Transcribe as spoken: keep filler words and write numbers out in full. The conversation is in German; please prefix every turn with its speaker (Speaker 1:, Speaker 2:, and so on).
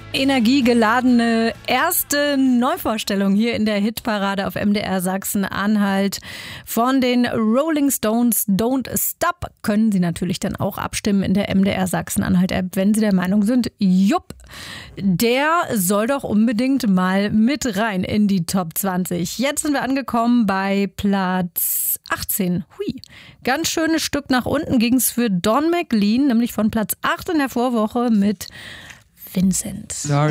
Speaker 1: Energiegeladene erste Neuvorstellung hier in der Hitparade auf M D R Sachsen-Anhalt von den Rolling Stones. Don't Stop können Sie natürlich dann auch abstimmen in der M D R Sachsen-Anhalt-App, wenn Sie der Meinung sind, jupp, der soll doch unbedingt mal mit rein in die Top zwanzig. Jetzt sind wir angekommen bei Platz achtzehn. Hui, ganz schönes Stück nach unten ging es für Don McLean, nämlich von Platz acht in der Vorwoche mit Vincent.